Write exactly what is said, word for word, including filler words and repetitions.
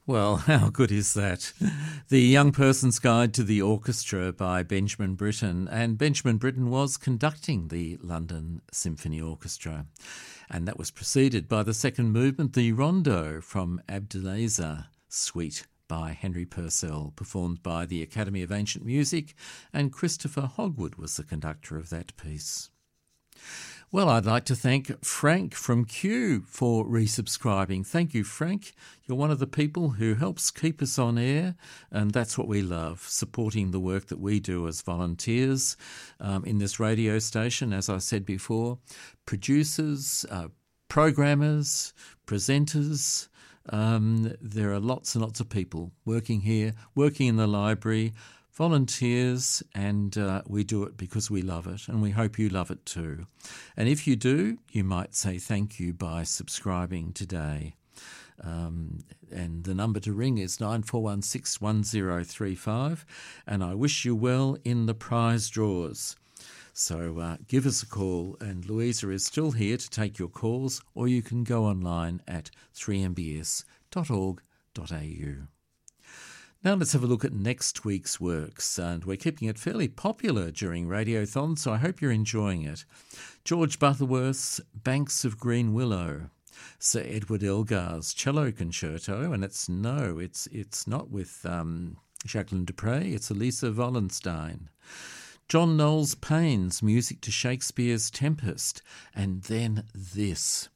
Well, how good is that? The Young Person's Guide to the Orchestra by Benjamin Britten, and Benjamin Britten was conducting the London Symphony Orchestra. And that was preceded by the second movement, the Rondo from Abdelaziz Suite by Henry Purcell, performed by the Academy of Ancient Music, and Christopher Hogwood was the conductor of that piece. Well, I'd like to thank Frank from Q for resubscribing. Thank you, Frank. You're one of the people who helps keep us on air, and that's what we love, supporting the work that we do as volunteers um, in this radio station, as I said before. Producers, uh, programmers, presenters, um, there are lots and lots of people working here, working in the library, volunteers, and uh, we do it because we love it, and we hope you love it too. And if you do, you might say thank you by subscribing today. Um, and the number to ring is nine four one six one zero three five, and I wish you well in the prize draws. So uh, give us a call, and Louisa is still here to take your calls, or you can go online at three m b s dot org dot a u. Now let's have a look at next week's works, and we're keeping it fairly popular during Radiothon, so I hope you're enjoying it. George Butterworth's Banks of Green Willow, Sir Edward Elgar's Cello Concerto, and it's no, it's it's not with um, Jacqueline Dupre, it's Elisa Wallenstein. John Knowles Payne's music to Shakespeare's Tempest, and then this.